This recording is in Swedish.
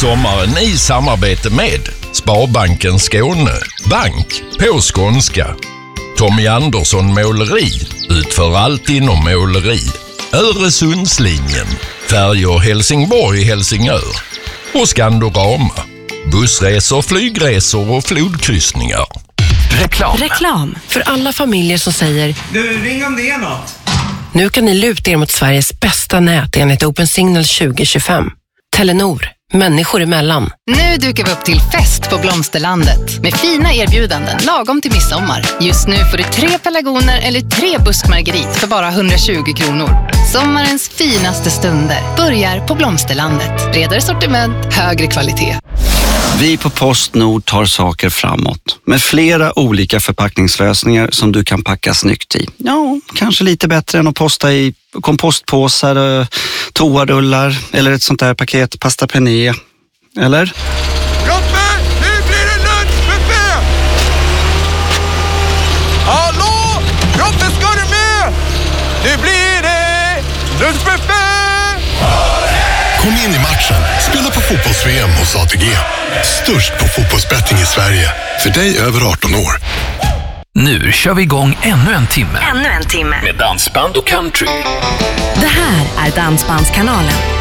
Sommaren i samarbete med Sparbanken Skåne, bank på skånska. Tommy Andersson Måleri utför allt inom måleri. Öresundslinjen, färjor Helsingborg-Helsingör och Skandorama, bussresor, flygresor och flodkryssningar. Reklam för alla familjer som säger: Du, ring om det är något. Nu kan ni luta er mot Sveriges bästa nät enligt Open Signal 2025. Telenor, människor emellan. Nu dukar vi upp till fest på Blomsterlandet med fina erbjudanden lagom till midsommar. Just nu får du 3 pelargoner eller 3 buskmargerit för bara 120 kronor. Sommarens finaste stunder börjar på Blomsterlandet. Bredare sortiment, högre kvalitet. Vi på PostNord tar saker framåt med flera olika förpackningslösningar som du kan packa snyggt i. Ja, kanske lite bättre än att posta i kompostpåsar, toarullar eller ett sånt där paket pasta penne. Eller? Roppe, nu blir det lunchbuffé! Hallå? Roppe, ska du med? Nu blir det lunchbuffé! Kom in i matchen. Spela på fotbolls-VM hos ATG. Störst på fotbollsbetting i Sverige. För dig över 18 år. Nu kör vi igång ännu en timme. Ännu en timme. Med dansband och country. Det här är Dansbandskanalen.